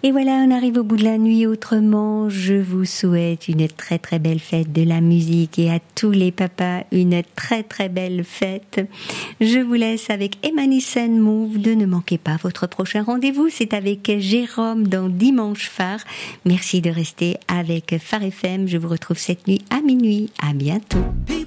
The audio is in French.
Et voilà, on arrive au bout de la nuit autrement. Je vous souhaite une très très belle fête de la musique et à tous les papas une très très belle fête. Je vous laisse avec Emanisen Move. Ne manquez pas votre prochain rendez-vous. C'est avec Jérôme dans Dimanche Phare. Merci de rester avec Phare FM. Je vous retrouve cette nuit à minuit. À bientôt.